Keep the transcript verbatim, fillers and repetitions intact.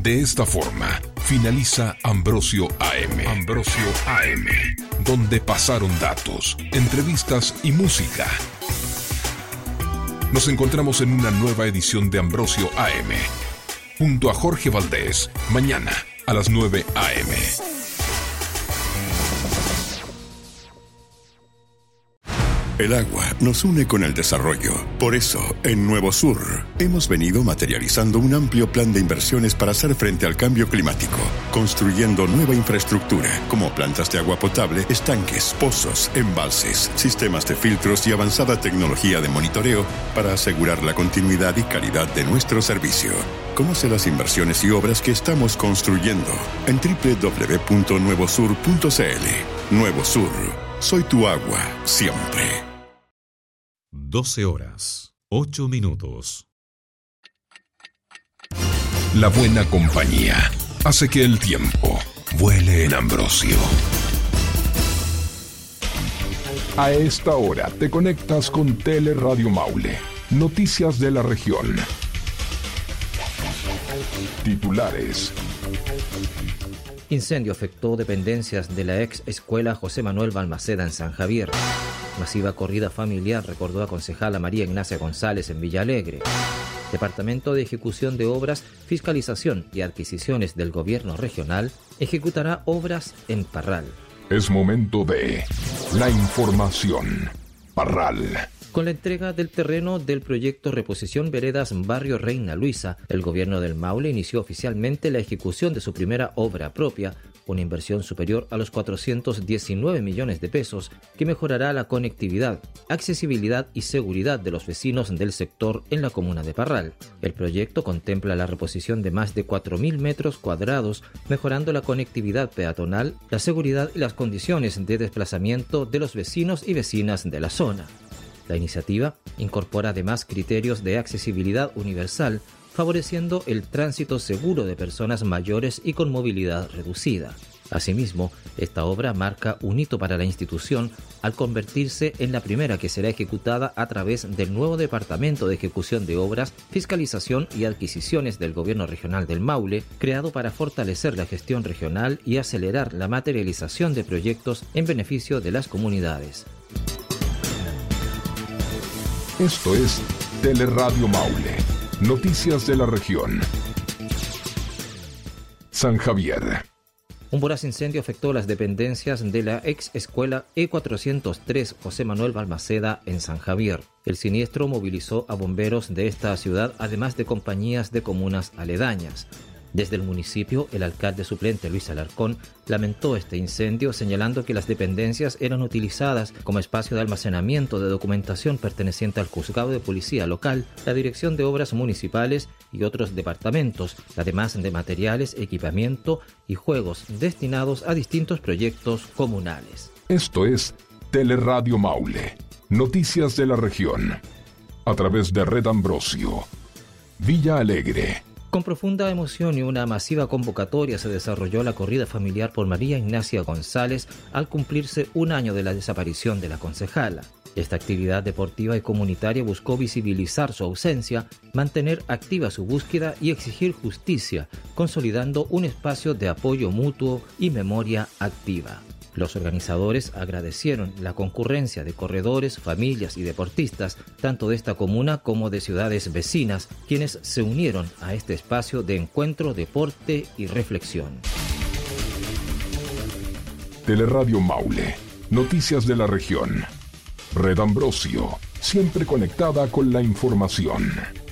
De esta forma, finaliza Ambrosio A M. Ambrosio A M, donde pasaron datos, entrevistas y música. Nos encontramos en una nueva edición de Ambrosio A M, junto a Jorge Valdés, mañana a las nueve a eme. El agua nos une con el desarrollo. Por eso, en Nuevo Sur, hemos venido materializando un amplio plan de inversiones para hacer frente al cambio climático, construyendo nueva infraestructura, como plantas de agua potable, estanques, pozos, embalses, sistemas de filtros y avanzada tecnología de monitoreo para asegurar la continuidad y calidad de nuestro servicio. Conoce las inversiones y obras que estamos construyendo en doble u doble u doble u punto nuevo sur punto ce ele. Nuevo Sur, soy tu agua, siempre. doce horas, ocho minutos. La buena compañía hace que el tiempo vuele en Ambrosio. A esta hora te conectas con Teleradio Maule. Noticias de la región. Titulares. Incendio afectó dependencias de la ex escuela José Manuel Balmaceda en San Javier. Masiva corrida familiar recordó a concejala María Ignacia González en Villa Alegre. Departamento de Ejecución de Obras, Fiscalización y Adquisiciones del Gobierno Regional ejecutará obras en Parral. Es momento de la información. Parral. Con la entrega del terreno del proyecto Reposición Veredas Barrio Reina Luisa, el gobierno del Maule inició oficialmente la ejecución de su primera obra propia, una inversión superior a los cuatrocientos diecinueve millones de pesos que mejorará la conectividad, accesibilidad y seguridad de los vecinos del sector en la comuna de Parral. El proyecto contempla la reposición de más de cuatro mil metros cuadrados, mejorando la conectividad peatonal, la seguridad y las condiciones de desplazamiento de los vecinos y vecinas de la zona. La iniciativa incorpora además criterios de accesibilidad universal, favoreciendo el tránsito seguro de personas mayores y con movilidad reducida. Asimismo, esta obra marca un hito para la institución al convertirse en la primera que será ejecutada a través del nuevo Departamento de Ejecución de Obras, Fiscalización y Adquisiciones del Gobierno Regional del Maule, creado para fortalecer la gestión regional y acelerar la materialización de proyectos en beneficio de las comunidades. Esto es Teleradio Maule. Noticias de la región. San Javier. Un voraz incendio afectó las dependencias de la ex escuela E cuatrocientos tres José Manuel Balmaceda en San Javier. El siniestro movilizó a bomberos de esta ciudad, además de compañías de comunas aledañas. Desde el municipio, el alcalde suplente Luis Alarcón lamentó este incendio, señalando que las dependencias eran utilizadas como espacio de almacenamiento de documentación perteneciente al Juzgado de Policía Local, la Dirección de Obras Municipales y otros departamentos, además de materiales, equipamiento y juegos destinados a distintos proyectos comunales. Esto es Teleradio Maule. Noticias de la región. A través de Red Ambrosio. Villa Alegre. Con profunda emoción y una masiva convocatoria se desarrolló la corrida familiar por María Ignacia González al cumplirse un año de la desaparición de la concejala. Esta actividad deportiva y comunitaria buscó visibilizar su ausencia, mantener activa su búsqueda y exigir justicia, consolidando un espacio de apoyo mutuo y memoria activa. Los organizadores agradecieron la concurrencia de corredores, familias y deportistas, tanto de esta comuna como de ciudades vecinas, quienes se unieron a este espacio de encuentro, deporte y reflexión. Teleradio Maule. Noticias de la región. Red Ambrosio. Siempre conectada con la información.